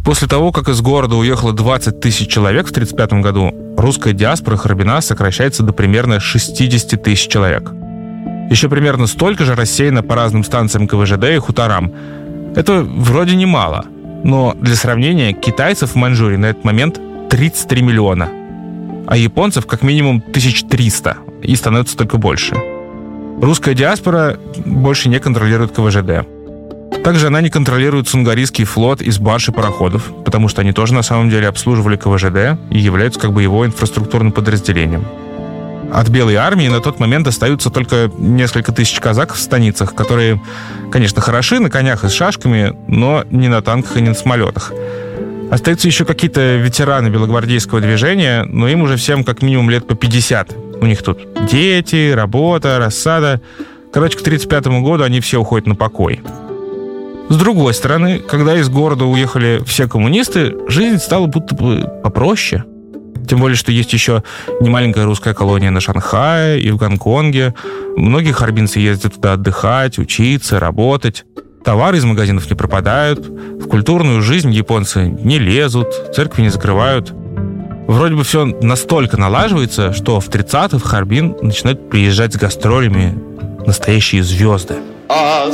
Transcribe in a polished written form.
После того, как из города уехало 20 тысяч человек в 1935 году, русская диаспора Харбина сокращается до примерно 60 тысяч человек. Еще примерно столько же рассеяно по разным станциям КВЖД и хуторам. Это вроде немало, но для сравнения, китайцев в Маньчжурии на этот момент 33 миллиона, а японцев как минимум 1300, и становится только больше. Русская диаспора больше не контролирует КВЖД. Также она не контролирует Цунгарийский флот из барж и пароходов, потому что они тоже на самом деле обслуживали КВЖД и являются как бы его инфраструктурным подразделением. От Белой армии на тот момент остаются только несколько тысяч казаков в станицах, которые, конечно, хороши на конях и с шашками, но не на танках и не на самолетах. Остаются еще какие-то ветераны белогвардейского движения, но им уже всем как минимум лет по 50. У них тут дети, работа, рассада. Короче, к 1935 году они все уходят на покой. С другой стороны, когда из города уехали все коммунисты, жизнь стала будто бы попроще. Тем более, что есть еще немаленькая русская колония на Шанхае и в Гонконге. Многие харбинцы ездят туда отдыхать, учиться, работать. Товары из магазинов не пропадают. В культурную жизнь японцы не лезут, церкви не закрывают. Вроде бы все настолько налаживается, что в 30-х в Харбин начинают приезжать с гастролями настоящие звезды.